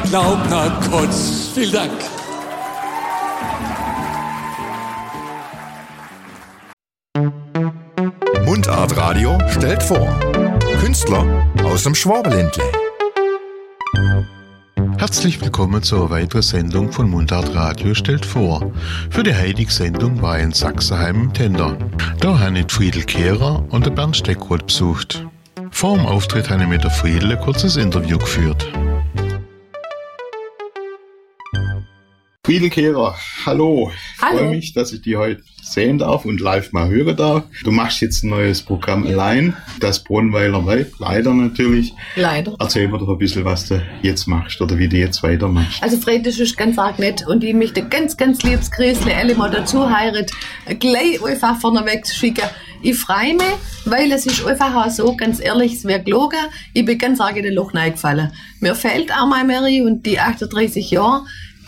Glaubner Kotz. Vielen Dank. Mundart Radio stellt vor. Künstler aus dem Schwabenländle. Herzlich willkommen zur weiteren Sendung von Mundart Radio stellt vor. Für die heutige Sendung war ich in Sachsenheim im Tender. Da habe ich Friedel Kehrer und den Bernd Steckroth besucht. Vor dem Auftritt habe ich mit der Friedel ein kurzes Interview geführt. Friedel Kehrer, hallo. Hallo. Ich freue mich, dass ich die heute sehen darf und live mal hören darf. Du machst jetzt ein neues Programm allein, das Bronnweiler Weib, leider natürlich. Leider. Erzähl mir doch ein bisschen, was du jetzt machst oder wie du jetzt weitermachst. Also Fred, das ist ganz arg nett und ich möchte ganz, ganz liebes Grüßle alle mal dazu heiraten, gleich einfach vorneweg schicken. Ich freue mich, weil es ist einfach auch so, ganz ehrlich, es wäre gelogen, ich bin ganz arg in den Loch reingefallen. Mir fehlt auch meine Mary und die 38 Jahre.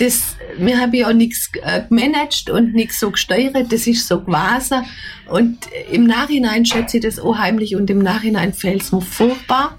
Wir haben ja nichts gemanagt und nichts so gesteuert, das ist so gewesen. Und im Nachhinein schätze ich das auch heimlich und im Nachhinein fällt es mir furchtbar.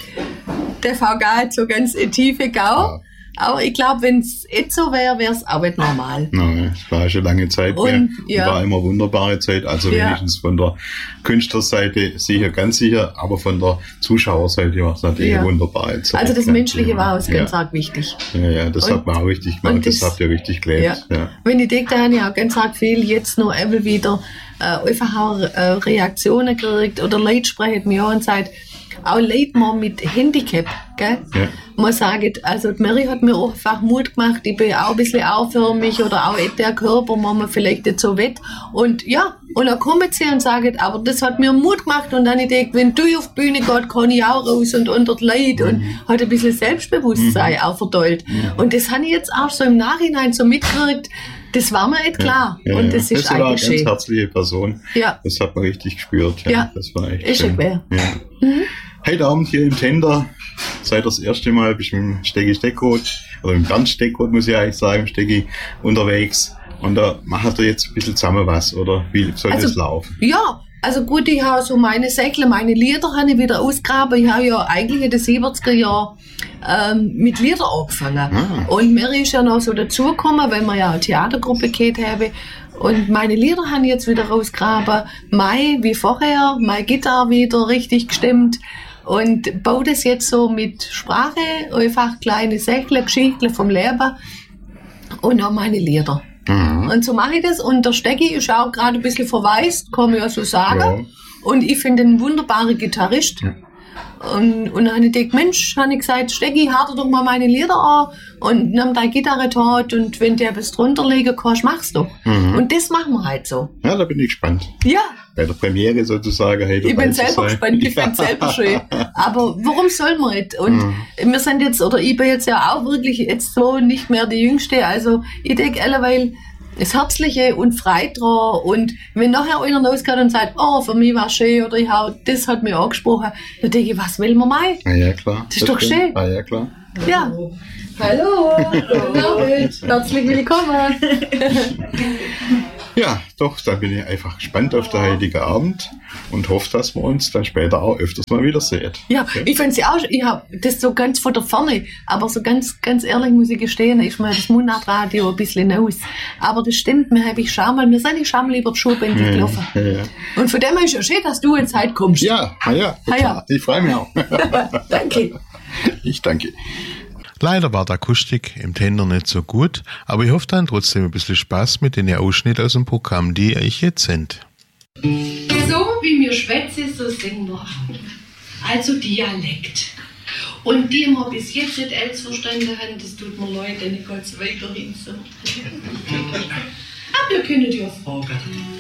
Der VG hat so ganz eine tiefe Gau. Ja. Aber ich glaube, wenn es jetzt so wäre, wäre es auch nicht normal. Nein, es war schon lange Zeit. Und war immer wunderbare Zeit. Also wenigstens von der Künstlerseite sicher, ganz sicher, aber von der Zuschauerseite war es natürlich eine wunderbare Zeit. Also das Menschliche war uns ganz arg wichtig. Ja, das hat man auch richtig gemacht. Das habt ihr richtig gelebt. Ja. Wenn ich denke, da habe ich auch ganz arg viel jetzt noch wieder einfach auch Reaktionen gekriegt oder Leute sprechen mir an und sagen, auch Leute mal mit Handicap, gell? Ja. Man sagt, also die Mary hat mir auch einfach Mut gemacht, ich bin auch ein bisschen aufhörmig oder auch der Körper, wo man vielleicht nicht so wett. Und ja, und dann kommen sie und sagen, aber das hat mir Mut gemacht und dann ich denke, wenn du auf die Bühne gehst, kann ich auch raus und unter die Leute und hat ein bisschen Selbstbewusstsein auch verdollt. Und das habe ich jetzt auch so im Nachhinein so mitgekriegt, das war mir nicht klar. Ja, und das ist eigentlich war eine ganz herzliche Person. Ja. Das hat man richtig gespürt. Ja. Das war echt ist schön. Ja. Heute Abend hier im Tender, seit das erste Mal bist du mit dem Stecki Steckroth, oder mit dem Bernd Steckroth, muss ich eigentlich sagen, Stecki, unterwegs. Und da macht er jetzt ein bisschen zusammen was, oder wie soll das laufen? Ja, also gut, ich habe so meine Säckle, meine Lieder habe ich wieder ausgegraben. Ich habe ja eigentlich in den 70er Jahren mit Lieder angefangen. Und Mary ist ja noch so dazugekommen, weil wir ja eine Theatergruppe gehabt haben. Und meine Lieder habe ich jetzt wieder rausgegraben. Wie vorher, meine Gitarre wieder richtig gestimmt. Und baue das jetzt so mit Sprache, einfach kleine Säckle, Geschichten vom Leben und auch meine Lieder. Und so mache ich das. Und der Stecki ist auch gerade ein bisschen verwaist, kann man ja so sagen. Ja. Und ich finde ihn ein wunderbarer Gitarrist. Ja. Und dann habe ich gedacht, Mensch, habe ich gesagt, Stecki, harte doch mal meine Lieder an und nimm deine Gitarre dort und wenn du etwas drunter legen kannst, mach's doch. Und das machen wir halt so. Ja, da bin ich gespannt. Ja. Bei der Premiere sozusagen. Hey, ich bin selber gespannt, ich finde es selber schön. Aber warum soll man nicht? Und wir sind jetzt, oder ich bin jetzt ja auch wirklich jetzt so nicht mehr die Jüngste. Also ich denke alleweil, das Herzliche und frei dran. Und wenn nachher einer losgeht und sagt, oh, für mich war es schön oder das hat mich angesprochen, dann denke ich, was will man mal? Ja, klar. Das ist doch schön. Ja, klar. Ja. Hallo. Herzlich willkommen. Ja, doch, da bin ich einfach gespannt auf den heutigen Abend und hoffe, dass wir uns dann später auch öfters mal wieder sehen. Ja, okay. Ich finde es ja auch, ich habe das so ganz von der Ferne, aber so ganz, ganz ehrlich muss ich gestehen, ist mir das Mundart Radio ein bisschen aus. Aber das stimmt, wir sind schon mal über die Schulbänke gelaufen. Ja. Und von dem her ist ja schön, dass du in Zeit kommst. Ja, total. Ich freue mich auch. Danke. Ich danke. Leider war die Akustik im Tender nicht so gut, aber ich hoffe dann trotzdem ein bisschen Spaß mit den Ausschnitten aus dem Programm, die euch jetzt sind. So wie wir schwätzen, so singen wir. Also Dialekt. Und die wir bis jetzt nicht alles verstanden haben, das tut mir leid, denn ich kann es weiterhin so. Aber ihr könnt ja fragen.